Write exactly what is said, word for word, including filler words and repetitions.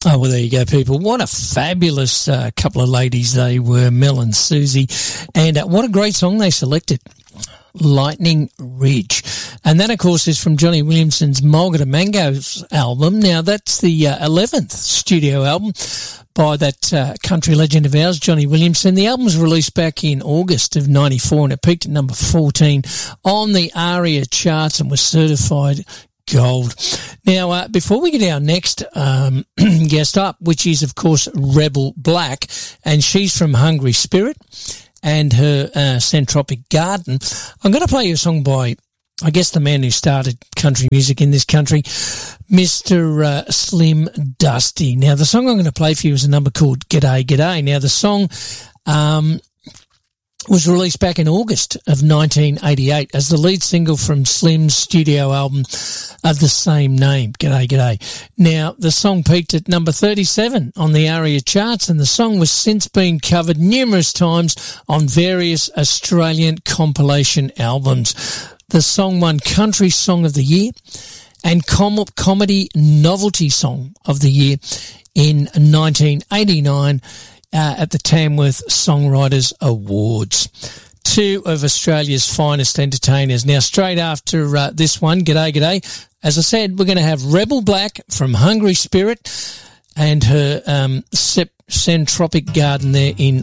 Oh, well, there you go, people. What a fabulous uh, couple of ladies they were, Mel and Susie. And uh, what a great song they selected, Lightning Ridge. And that, of course, is from Johnny Williamson's Mulga to Mango's album. Now, that's the uh, eleventh studio album by that uh, country legend of ours, Johnny Williamson. The album was released back in August of ninety-four, and it peaked at number fourteen on the ARIA charts and was certified gold. Now, uh, before we get our next um, guest up, which is, of course, Rebel Black, and she's from Hungry Spirit and her uh, Centropic Garden, I'm going to play you a song by, I guess, the man who started country music in this country, Mister Uh, Slim Dusty. Now, the song I'm going to play for you is a number called G'day, G'day. Now, the song um, was released back in August of nineteen eighty-eight as the lead single from Slim's studio album of the same name, G'day, G'day. Now, the song peaked at number thirty-seven on the ARIA charts, and the song was since been covered numerous times on various Australian compilation albums. The song won Country Song of the Year and Com- Comedy Novelty Song of the Year in nineteen eighty-nine uh, at the Tamworth Songwriters Awards. Two of Australia's finest entertainers. Now, straight after uh, this one, G'day, G'day, as I said, we're going to have Rebel Black from Hungry Spirit and her um, Centropic Garden there in